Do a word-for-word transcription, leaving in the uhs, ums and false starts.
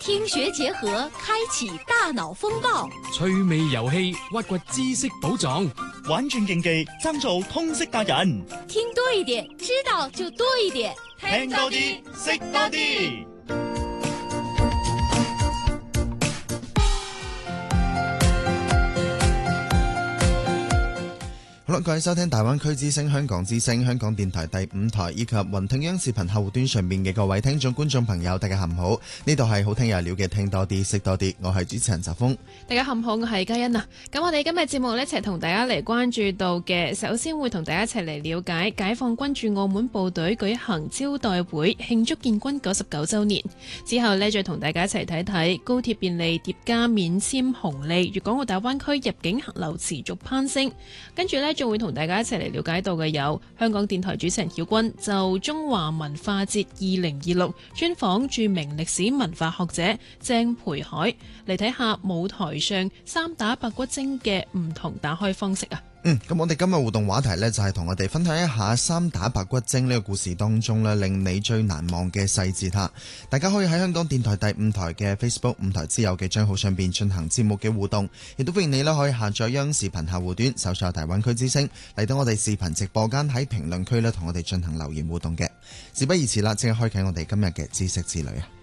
聽學結合，開啟大腦風暴。 趣味遊戲，挖掘知識寶藏。 玩轉競技，爭做通識達人。 聽多一點，知道就多一點。 聽多啲，識多啲。 好啦，各位收聽大灣區之聲、香港之聲、香港電台第五台以及雲聽央視頻客戶端上面嘅各位聽眾、觀眾朋友，大家下午好。呢度係好聽有料嘅聽多啲、識多啲，我係主持人澤峰。 大家下午好，我係嘉欣啊。咁我哋今日節目呢，一齊同大家嚟關注到嘅，首先會同大家一齊嚟了解解放軍駐澳門部隊舉行招待會，慶祝建軍九十九週年。之後呢，再同大家一齊睇睇高鐵便利疊加免簽紅利，粵港澳大灣區入境客流持續攀升。跟住呢，仲會同大家一齊嚟了解到嘅有香港電台主持人曉君就中華文化節二零二六專訪著名歷史文化學者鄭培海，嚟睇下舞台上三打白骨精嘅唔同打開方式啊！ 嗯，咁我哋今日互動話題呢，就係同我哋分享一下三打白骨精呢個故事當中呢，令你最難忘嘅細節吓。大家可以喺香港電台第五台嘅 Facebook 五台之友嘅賬號上邊進行節目嘅互動，亦都歡迎你啦，可以下載央視頻客戶端搜索大灣區之聲，嚟到我哋視頻直播間喺評論區呢，同我哋進行留言互動嘅。事不宜遲啦，即刻開啟我哋今日嘅知識之旅啊！